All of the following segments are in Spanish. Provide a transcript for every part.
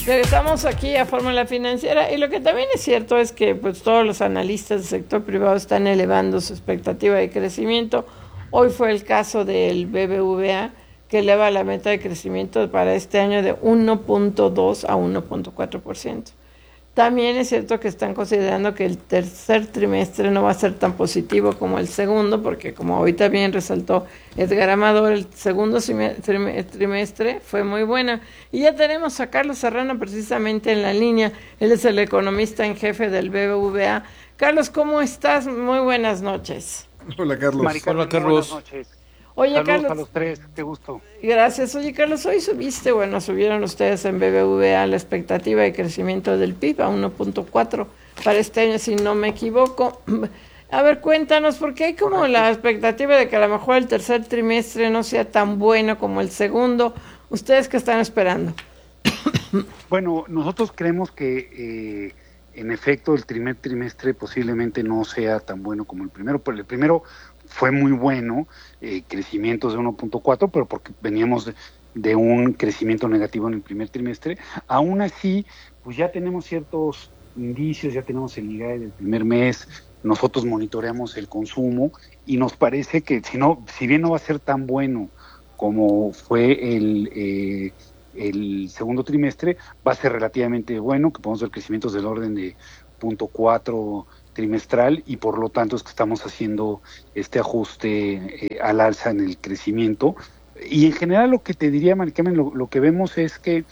Regresamos aquí a Fórmula Financiera y lo que también es cierto es que pues todos los analistas del sector privado están elevando su expectativa de crecimiento. Hoy fue el caso del BBVA, que eleva la meta de crecimiento para este año de 1.2 a 1.4%. También es cierto que están considerando que el tercer trimestre no va a ser tan positivo como el segundo, porque como ahorita bien resaltó Edgar Amador, el segundo trimestre fue muy buena. Y ya tenemos a Carlos Serrano precisamente en la línea. Él es el economista en jefe del BBVA. Carlos, ¿cómo estás? Muy buenas noches. Hola, Carlos. Hola, Carlos. Buenas noches. Oye, saludos Carlos, a los tres, qué gusto. Gracias. Oye, Carlos, hoy subieron ustedes en BBVA la expectativa de crecimiento del PIB a 1.4 para este año, si no me equivoco. A ver, cuéntanos, porque hay como la expectativa de que a lo mejor el tercer trimestre no sea tan bueno como el segundo. ¿Ustedes qué están esperando? Bueno, nosotros creemos que en efecto el primer trimestre posiblemente no sea tan bueno como el primero, pero el primero fue muy bueno, crecimientos de 1.4, pero porque veníamos de un crecimiento negativo en el primer trimestre. Aún así, pues ya tenemos ciertos indicios, ya tenemos el IGAE del primer mes, nosotros monitoreamos el consumo y nos parece que si bien no va a ser tan bueno como fue el segundo trimestre, va a ser relativamente bueno, que podemos ver crecimientos del orden de 0.4 trimestral, y por lo tanto es que estamos haciendo este ajuste al alza en el crecimiento. Y en general lo que te diría, Maricarmen, lo que vemos es que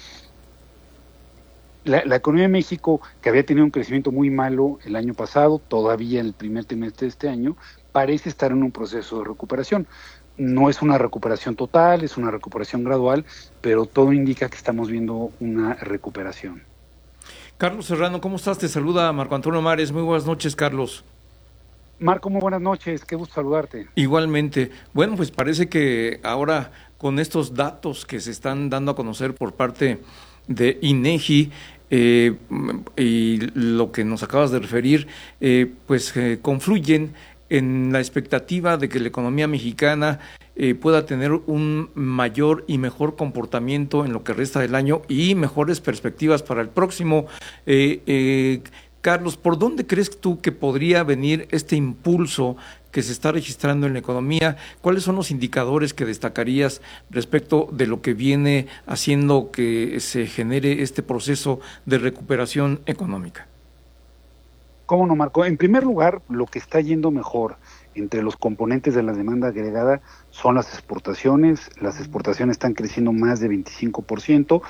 la economía de México, que había tenido un crecimiento muy malo el año pasado, todavía en el primer trimestre de este año, parece estar en un proceso de recuperación. No es una recuperación total, es una recuperación gradual, pero todo indica que estamos viendo una recuperación. Carlos Serrano, ¿cómo estás? Te saluda Marco Antonio Mares. Muy buenas noches, Carlos. Marco, muy buenas noches. Qué gusto saludarte. Igualmente. Bueno, pues parece que ahora con estos datos que se están dando a conocer por parte de INEGI y lo que nos acabas de referir, confluyen en la expectativa de que la economía mexicana pueda tener un mayor y mejor comportamiento en lo que resta del año y mejores perspectivas para el próximo. Carlos, ¿por dónde crees tú que podría venir este impulso que se está registrando en la economía? ¿Cuáles son los indicadores que destacarías respecto de lo que viene haciendo que se genere este proceso de recuperación económica? ¿Cómo no, Marco? En primer lugar, lo que está yendo mejor entre los componentes de la demanda agregada son las exportaciones. Las exportaciones están creciendo más de 25%.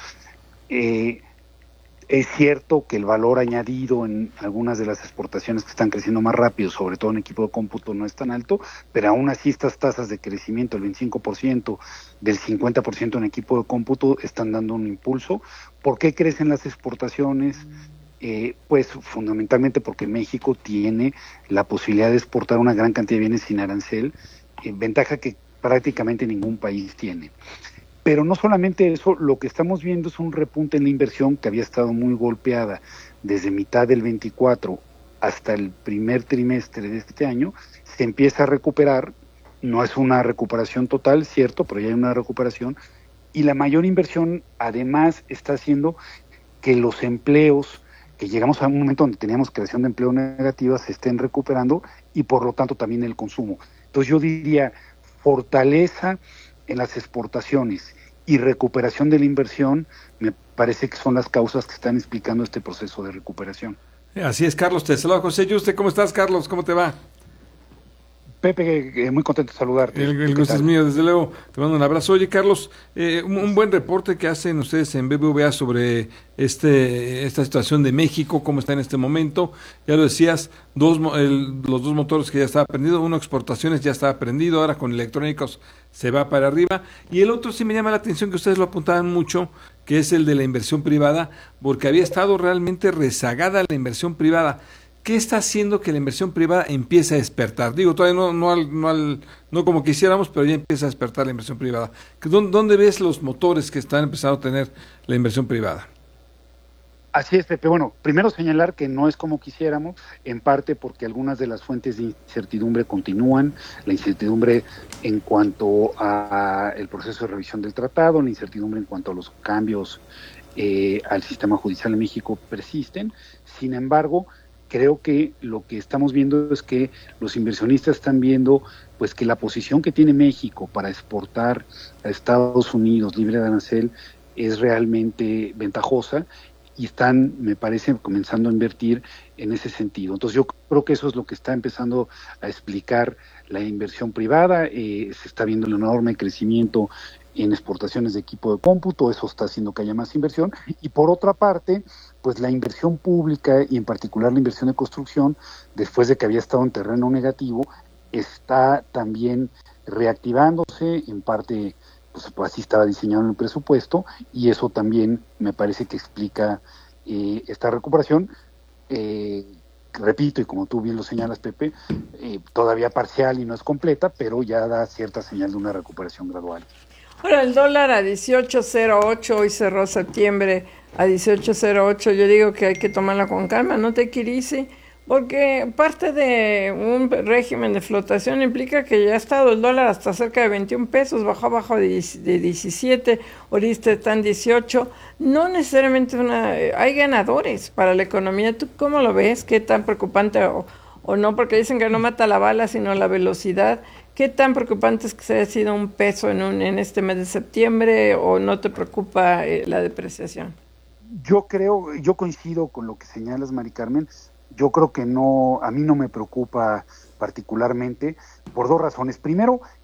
Es cierto que el valor añadido en algunas de las exportaciones que están creciendo más rápido, sobre todo en equipo de cómputo, no es tan alto, pero aún así estas tasas de crecimiento, el 25%, del 50% en equipo de cómputo, están dando un impulso. ¿Por qué crecen las exportaciones? Pues fundamentalmente porque México tiene la posibilidad de exportar una gran cantidad de bienes sin arancel, ventaja que prácticamente ningún país tiene. Pero no solamente eso, lo que estamos viendo es un repunte en la inversión que había estado muy golpeada desde mitad del 24 hasta el primer trimestre de este año, se empieza a recuperar. No es una recuperación total, cierto, pero ya hay una recuperación, y la mayor inversión además está haciendo que los empleos, que llegamos a un momento donde teníamos creación de empleo negativa, se estén recuperando, y por lo tanto también el consumo. Entonces yo diría fortaleza en las exportaciones y recuperación de la inversión, me parece que son las causas que están explicando este proceso de recuperación. Así es, Carlos. Te saluda José Yuste. ¿Cómo estás, Carlos? ¿Cómo te va? Muy contento de saludarte. El gusto es mío, desde luego. Te mando un abrazo. Oye, Carlos, un buen reporte que hacen ustedes en BBVA sobre esta situación de México, cómo está en este momento. Ya lo decías, los dos motores que ya estaba prendido, uno exportaciones ya estaba prendido, ahora con electrónicos se va para arriba. Y el otro sí me llama la atención, que ustedes lo apuntaban mucho, que es el de la inversión privada, porque había estado realmente rezagada la inversión privada. ¿Qué está haciendo que la inversión privada empiece a despertar? Digo, todavía no como quisiéramos, pero ya empieza a despertar la inversión privada. ¿Dónde ves los motores que están empezando a tener la inversión privada? Así es, Pepe. Bueno, primero señalar que no es como quisiéramos, en parte porque algunas de las fuentes de incertidumbre continúan, la incertidumbre en cuanto a el proceso de revisión del tratado, la incertidumbre en cuanto a los cambios al sistema judicial de México persisten. Sin embargo, creo que lo que estamos viendo es que los inversionistas están viendo pues que la posición que tiene México para exportar a Estados Unidos libre de arancel es realmente ventajosa y están, me parece, comenzando a invertir en ese sentido. Entonces yo creo que eso es lo que está empezando a explicar la inversión privada. Se está viendo el enorme crecimiento en exportaciones de equipo de cómputo, eso está haciendo que haya más inversión, y por otra parte, pues la inversión pública y en particular la inversión de construcción, después de que había estado en terreno negativo, está también reactivándose, en parte pues así estaba diseñado en el presupuesto, y eso también me parece que explica esta recuperación, repito, y como tú bien lo señalas, Pepe, todavía parcial y no es completa, pero ya da cierta señal de una recuperación gradual. Ahora, el dólar a 18.08, hoy cerró septiembre a 18.08, yo digo que hay que tomarla con calma, no te quirice, porque parte de un régimen de flotación implica que ya ha estado el dólar hasta cerca de 21 pesos, bajó abajo de 17, ahorita están 18, no necesariamente hay ganadores para la economía. ¿Tú cómo lo ves? ¿Qué tan preocupante o no? Porque dicen que no mata la bala, sino la velocidad. ¿Qué tan preocupante es que se haya sido un peso en este mes de septiembre o no te preocupa la depreciación? Yo coincido con lo que señalas, Mari Carmen. Yo creo que no, a mí no me preocupa particularmente por dos razones. Primero,